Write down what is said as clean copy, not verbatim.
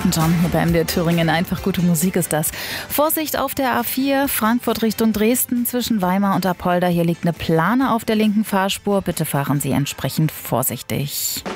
Elton John hier bei MDR Thüringen. Einfach gute Musik ist das. Vorsicht auf der A4, Frankfurt Richtung Dresden zwischen Weimar und Apolda. Hier liegt eine Plane auf der linken Fahrspur. Bitte fahren Sie entsprechend vorsichtig.